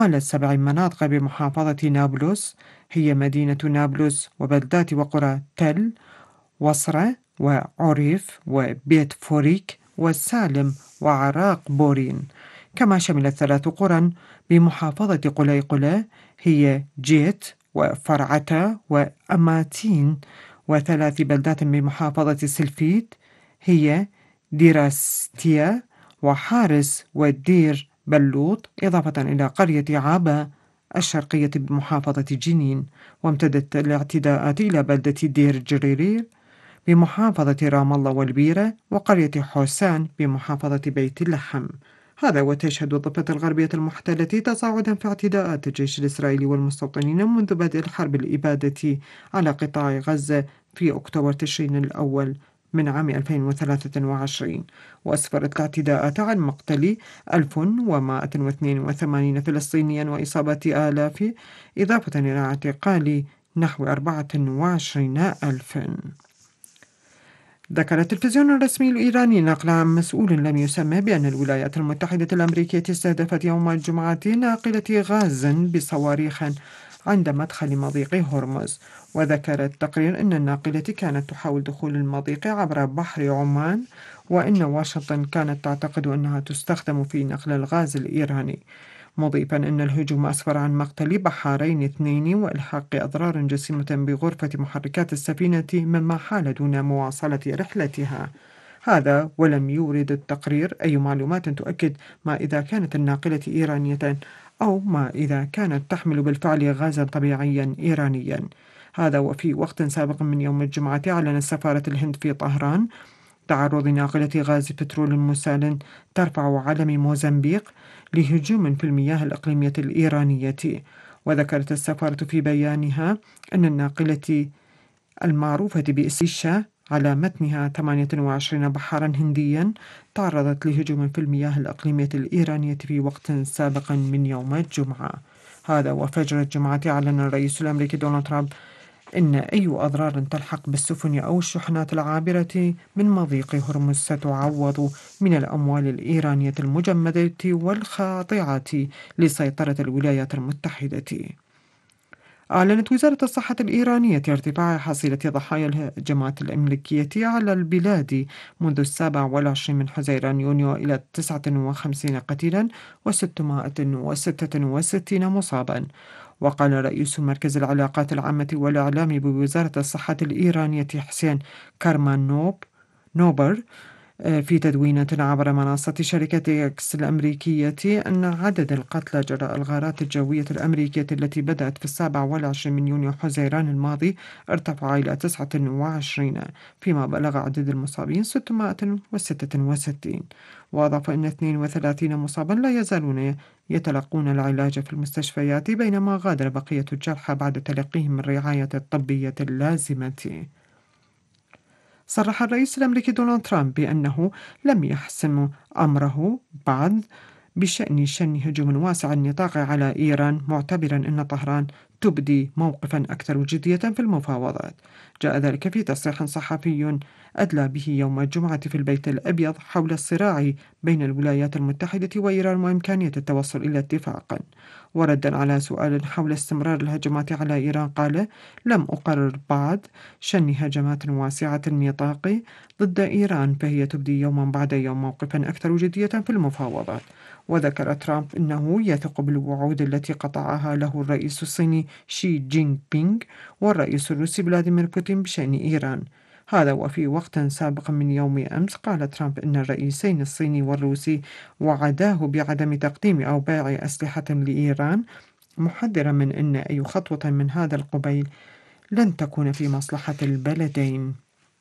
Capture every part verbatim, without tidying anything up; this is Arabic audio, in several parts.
شمال سبع مناطق بمحافظة نابلس، هي مدينة نابلس وبلدات وقرى تل وصرة وعريف وبيت فوريك وسالم وعراق بورين. كما شملت ثلاث قرى بمحافظة قليقلة، هي جيت وفرعتا وأماتين، وثلاث بلدات بمحافظة سلفيت، هي ديراستيا وحارس والدير بلوط، إضافة إلى قرية عابا الشرقية بمحافظة جنين. وامتدت الاعتداءات إلى بلدة دير جريرير بمحافظة رام الله والبيرة، وقرية حسان بمحافظة بيت اللحم. هذا وتشهد الضفة الغربية المحتلة تصاعدا في اعتداءات الجيش الإسرائيلي والمستوطنين منذ بدء الحرب الإبادة على قطاع غزة في أكتوبر تشرين الأول من عام ألفين وثلاثة وعشرين، وأسفرت الاعتداءات عن مقتل ألف ومائة واثنين وثمانين فلسطينيا وإصابة آلاف، إضافة إلى اعتقال نحو أربعة وعشرين ألفا. ذكر التلفزيون الرسمي الإيراني نقل عن مسؤول لم يسمى بأن الولايات المتحدة الأمريكية استهدفت يوم الجمعة ناقلة غاز بصواريخ عند مدخل مضيق هرمز. وذكر التقرير أن الناقلة كانت تحاول دخول المضيق عبر بحر عمان، وأن واشنطن كانت تعتقد أنها تستخدم في نقل الغاز الإيراني، مضيفا أن الهجوم أسفر عن مقتل بحارين اثنين وإلحاق أضرار جسيمة بغرفة محركات السفينة، مما حال دون مواصلة رحلتها. هذا ولم يورد التقرير أي معلومات تؤكد ما إذا كانت الناقلة إيرانية أو ما إذا كانت تحمل بالفعل غازا طبيعيا إيرانيا. هذا وفي وقت سابق من يوم الجمعة أعلنت سفارة الهند في طهران تعرض ناقلة غاز بترول مسال ترفع علم موزمبيق لهجوم في المياه الإقليمية الإيرانية. وذكرت السفارة في بيانها أن الناقلة المعروفة باسم على متنها ثمانية وعشرين بحرا هنديا تعرضت لهجوم في المياه الإقليمية الإيرانية في وقت سابق من يوم الجمعة. هذا وفجر الجمعة أعلن الرئيس الأمريكي دونالد ترامب إن أي أضرار تلحق بالسفن أو الشحنات العابرة من مضيق هرمز ستعوض من الأموال الإيرانية المجمدة والخاضعة لسيطرة الولايات المتحدة. أعلنت وزارة الصحة الإيرانية ارتفاع حصيلة ضحايا الهجمات الأمريكية على البلاد منذ السابع والعشرين من حزيران يونيو إلى تسعة وخمسين قتيلا وستمائة وستة وستين مصابا. وقال رئيس مركز العلاقات العامة والإعلام بوزارة الصحة الإيرانية حسين كارمانوب نوبر في تدوينة عبر منصة شركة إكس الأمريكية أن عدد القتلى جراء الغارات الجوية الأمريكية التي بدأت في السابع والعشرين من يونيو حزيران الماضي ارتفع إلى تسعة وعشرين، فيما بلغ عدد المصابين ستمائة وستة وستين. وأضاف أن اثنين وثلاثين مصابا لا يزالون يتلقون العلاج في المستشفيات، بينما غادر بقية الجرحى بعد تلقيهم الرعاية الطبية اللازمة. صرح الرئيس الأمريكي دونالد ترامب بأنه لم يحسم أمره بعد بشأن شن هجوم واسع النطاق على إيران، معتبرا أن طهران تبدي موقفا أكثر جدية في المفاوضات. جاء ذلك في تصريح صحفي أدلى به يوم الجمعة في البيت الأبيض حول الصراع بين الولايات المتحدة وإيران وإمكانية التوصل إلى اتفاق. وردا على سؤال حول استمرار الهجمات على إيران قال: لم أقرر بعد شن هجمات واسعة النطاق ضد إيران، فهي تبدي يوما بعد يوم موقفا أكثر جدية في المفاوضات. وذكر ترامب أنه يثق بالوعود التي قطعها له الرئيس الصيني شي جين بينغ والرئيس الروسي فلاديمير بوتين بشأن إيران. هذا وفي وقت سابق من يوم أمس قال ترامب أن الرئيسين الصيني والروسي وعداه بعدم تقديم أو بيع أسلحة لإيران، محذرا من أن أي خطوة من هذا القبيل لن تكون في مصلحة البلدين.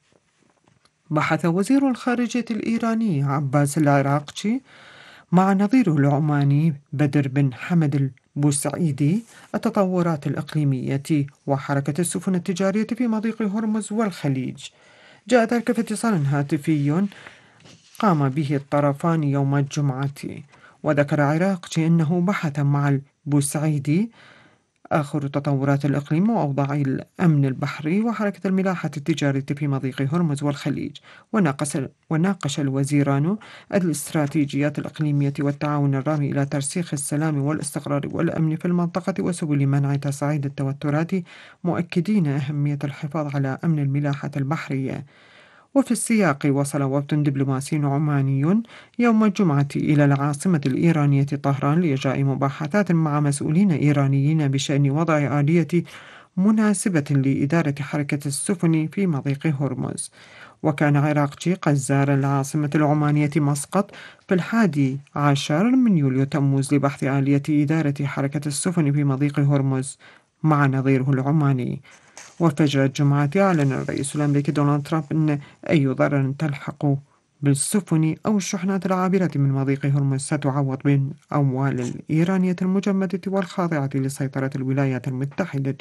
بحث وزير الخارجية الإيراني عباس العراقچي مع نظيره العماني بدر بن حمد البوسعيدي التطورات الإقليمية وحركة السفن التجارية في مضيق هرمز والخليج. جاء ذلك في اتصال هاتفي قام به الطرفان يوم الجمعة. وذكر عراقچي أنه بحث مع البوسعيدي آخر تطورات الإقليم وأوضاع الأمن البحري وحركة الملاحة التجارية في مضيق هرمز والخليج. وناقش, وناقش الوزيران الاستراتيجيات الإقليمية والتعاون الرامي إلى ترسيخ السلام والاستقرار والأمن في المنطقة وسبل منع تصاعد التوترات، مؤكدين أهمية الحفاظ على أمن الملاحة البحرية. وفي السياق وصل وفد دبلوماسي عماني يوم الجمعة إلى العاصمة الإيرانية طهران لإجراء مباحثات مع مسؤولين إيرانيين بشأن وضع آلية مناسبة لإدارة حركة السفن في مضيق هرمز. وكان عراقجي قد زار العاصمة العمانية مسقط في الحادي عشر من يوليو تموز لبحث آلية إدارة حركة السفن في مضيق هرمز مع نظيره العماني. وفجر الجمعة أعلن الرئيس الأمريكي دونالد ترامب أن أي ضرر تلحق بالسفن أو الشحنات العابرة من مضيق هرمز ستعوض بالأموال الإيرانية المجمدة والخاضعة لسيطرة الولايات المتحدة.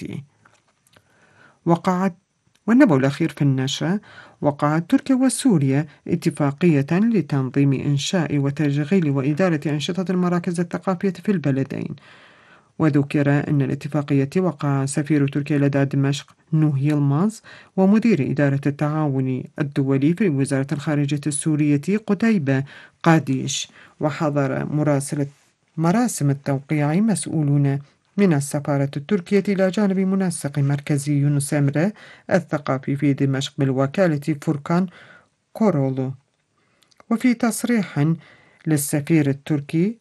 وقعت والنبأ الأخير في النشرة: وقعت تركيا وسوريا اتفاقية لتنظيم إنشاء وتشغيل وإدارة أنشطة المراكز الثقافية في البلدين. وذكر أن الاتفاقية وقع سفير تركيا لدى دمشق نوح يلماز ومدير إدارة التعاون الدولي في وزارة الخارجية السورية قتيبة قاديش. وحضر مراسلة مراسم التوقيع مسؤولون من السفارة التركية إلى جانب منسق مركزي يونس إمره الثقافي في دمشق بالوكالة فوركان كورولو. وفي تصريح للسفير التركي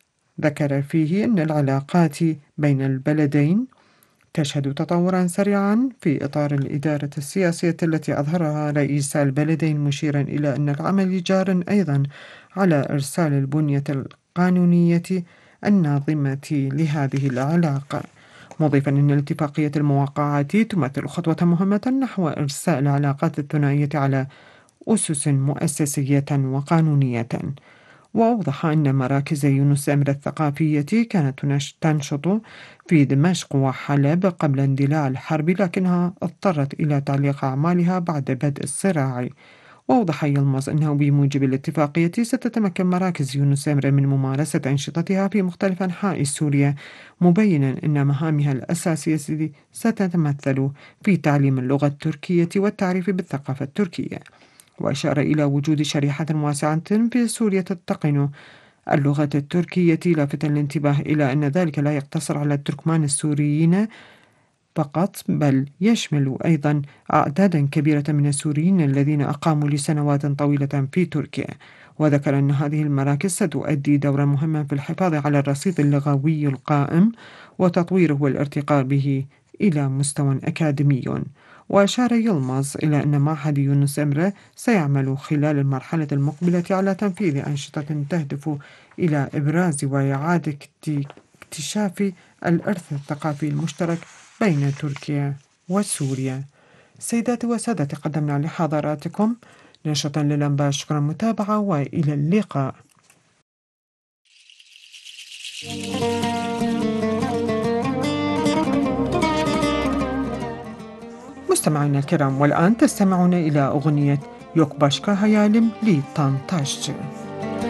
ذكر فيه أن العلاقات بين البلدين تشهد تطورا سريعا في إطار الإدارة السياسية التي أظهرها رئيس البلدين، مشيرا إلى أن العمل جار أيضا على إرسال البنية القانونية الناظمة لهذه العلاقة، مضيفا أن الاتفاقية الموقعات تمثل خطوة مهمة نحو إرساء العلاقات الثنائية على أسس مؤسسية وقانونية. وأوضح أن مراكز يونس إمره الثقافية كانت تنشط في دمشق وحلب قبل اندلاع الحرب، لكنها اضطرت إلى تعليق أعمالها بعد بدء الصراع. وأوضح يلمز أنه بموجب الاتفاقية ستتمكن مراكز يونس إمره من ممارسة أنشطتها في مختلف أنحاء سوريا، مبينا أن مهامها الأساسية ستتمثل في تعليم اللغة التركية والتعريف بالثقافة التركية. وأشار إلى وجود شريحة واسعة في سوريا تتقن اللغة التركية، لافتا الانتباه إلى أن ذلك لا يقتصر على التركمان السوريين فقط، بل يشمل أيضا أعدادا كبيرة من السوريين الذين أقاموا لسنوات طويلة في تركيا. وذكر أن هذه المراكز ستؤدي دورا مهما في الحفاظ على الرصيد اللغوي القائم وتطويره والارتقاء به إلى مستوى أكاديمي. وأشار يلمز إلى أن معهد يونس إمره سيعمل خلال المرحلة المقبلة على تنفيذ أنشطة تهدف إلى إبراز وإعادة اكتشاف الإرث الثقافي المشترك بين تركيا وسوريا. سيداتي وسادتي، قدمنا لحضراتكم نشرة للأنباء. شكرا متابعة وإلى اللقاء. مستمعينا الكرام، والآن تستمعون إلى أغنية يوك باشكا هيالم لطنطاش.